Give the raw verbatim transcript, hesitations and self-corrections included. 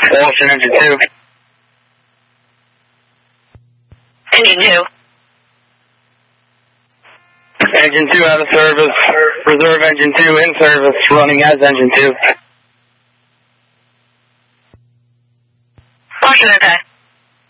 Boston, engine two. Engine two. Engine two out of service. Reserve engine two in service, running as engine two. Boston, okay.